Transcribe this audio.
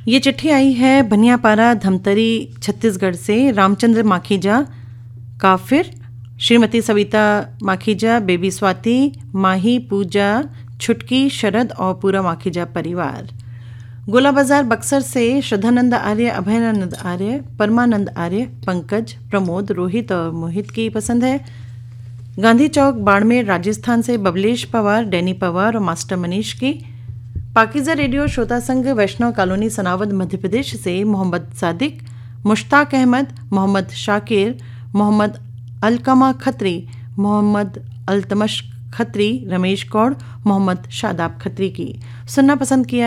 ये चिट्ठी आई है बनियापारा धमतरी छत्तीसगढ़ से रामचंद्र माखीजा, काफिर, श्रीमती सविता माखीजा, बेबी स्वाति, माही, पूजा, छुटकी, शरद और पूरा माखीजा परिवार। गोला बाजार बक्सर से श्रद्धानंद आर्य, अभयानंद आर्य, परमानंद आर्य, पंकज, प्रमोद, रोहित और मोहित की पसंद है। गांधी चौक बाड़मेर राजस्थान से बबलेश पवार, डैनी पवार और मास्टर मनीष की। पाकिजा रेडियो श्रोता संघ वैष्णव कॉलोनी सनावद मध्य प्रदेश से मोहम्मद सादिक, मुश्ताक अहमद, मोहम्मद शाकिर, मोहम्मद अलकमा खत्री, मोहम्मद अल्तमश खत्री, रमेश कौड़, मोहम्मद शादाब खत्री की सुनना पसंद किया।